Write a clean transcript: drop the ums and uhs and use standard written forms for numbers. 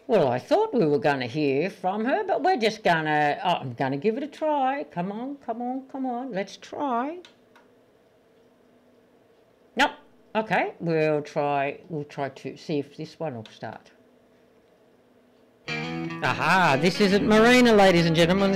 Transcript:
Well, I thought we were going to hear from her, but we're just going to... Oh, I'm going to give it a try. Come on, come on, come on. Let's try. Nope. Okay, we'll try to see if this one will start. Aha, this isn't Marina, ladies and gentlemen.